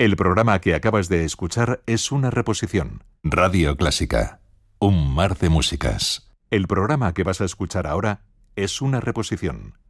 El programa que acabas de escuchar es una reposición. Radio Clásica. Un mar de músicas. El programa que vas a escuchar ahora es una reposición.